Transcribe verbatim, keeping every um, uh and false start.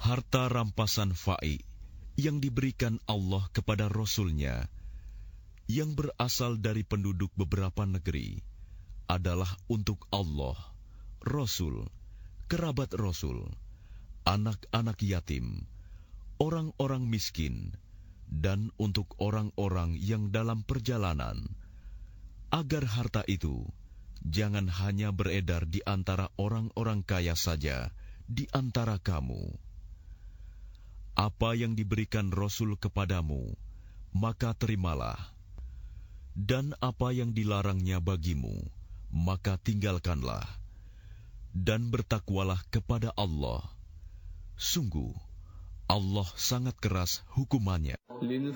Harta rampasan fa'i yang diberikan Allah kepada Rasul-Nya yang berasal dari penduduk beberapa negeri adalah untuk Allah, Rasul, kerabat Rasul, anak-anak yatim, orang-orang miskin, dan untuk orang-orang yang dalam perjalanan, agar harta itu jangan hanya beredar di antara orang-orang kaya saja di antara kamu. Apa yang diberikan Rasul kepadamu, maka terimalah. Dan apa yang dilarangnya bagimu, maka tinggalkanlah. Dan bertakwalah kepada Allah. Sungguh, Allah sangat keras hukumannya.